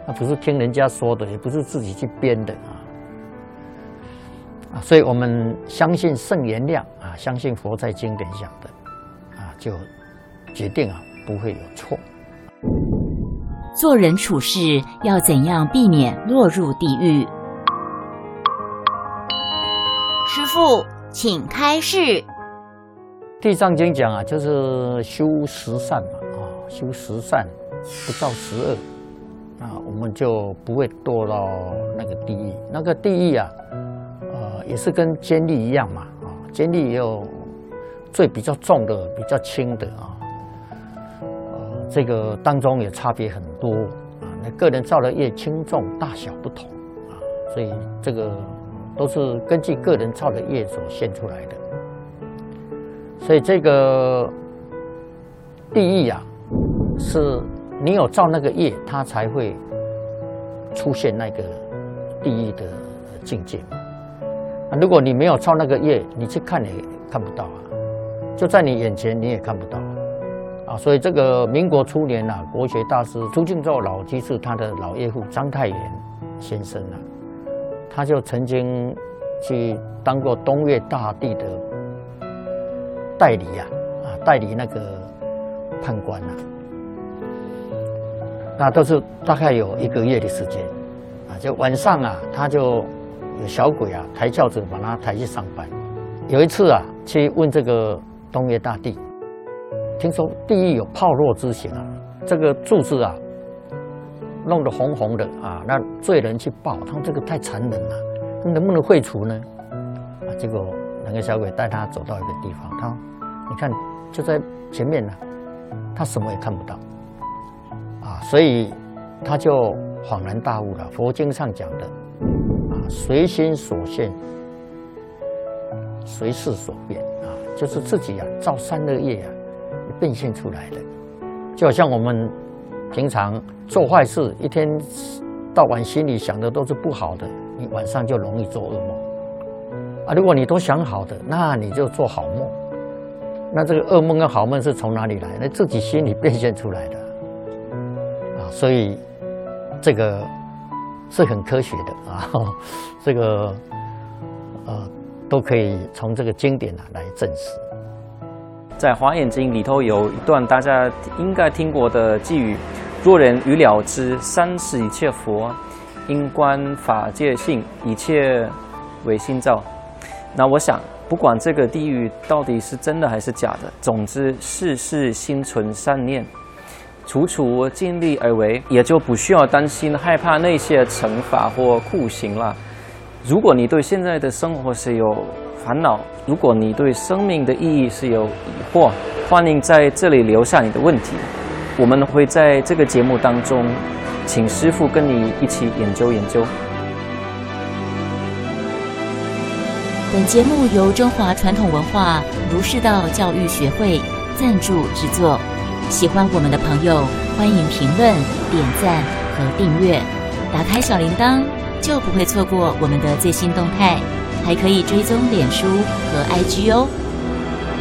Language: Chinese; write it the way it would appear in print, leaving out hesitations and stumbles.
那不是听人家说的，也不是自己去编的所以我们相信圣言量相信佛在经典讲的就决定不会有错。 做人处事要怎样避免落入地狱？师父，请开示。 地藏经讲就是修十善修十善不造十恶我们就不会堕到那个地狱。那个地狱也是跟监狱一样嘛监狱也有罪比较重的比较轻的这个当中也差别很多那个人造的业轻重大小不同所以这个都是根据个人造的业所现出来的。所以这个地狱是你有造那个业，它才会出现那个地狱的境界如果你没有造那个业，你去看也看不到就在你眼前你也看不到所以这个民国初年国学大师朱敬照老居士他的老岳父章太炎先生他就曾经去当过东岳大帝的代理代理那个判官那都是大概有1个月的时间就晚上他就有小鬼抬轿子把他抬去上班。有一次去问这个东岳大帝，听说地狱有炮烙之刑这个柱子弄得红红的那罪人去报，他说这个太残忍了，能不能废除呢？结果那个小鬼带他走到一个地方，他说你看就在前面他什么也看不到所以他就恍然大悟了。佛经上讲的随心所现随事所变就是自己造善恶业变现出来的。就好像我们平常做坏事，一天到晚心里想的都是不好的，你晚上就容易做噩梦如果你都想好的，那你就做好梦。那这个噩梦跟好梦是从哪里来？那自己心里变现出来的所以这个是很科学的这个都可以从这个经典来证实。 在《华严经》里头有一段大家应该听过的偈语：若人欲了知三世一切佛，因观法界性，一切唯心造。那我想不管这个地狱到底是真的还是假的，总之事事心存善念，处处尽力而为，也就不需要担心害怕那些惩罚或酷刑了。如果你对现在的生活是有烦恼，如果你对生命的意义是有疑惑，欢迎在这里留下你的问题，我们会在这个节目当中请师父跟你一起研究研究。 本节目由中华传统文化儒释道教育学会赞助制作。喜欢我们的朋友，欢迎评论、点赞和订阅，打开小铃铛就不会错过我们的最新动态，还可以追踪脸书和 IG 哦。